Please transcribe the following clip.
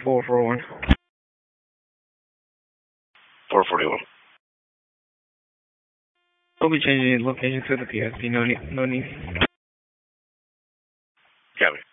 441. 441. We'll be changing the location to the PSP. No need. Copy.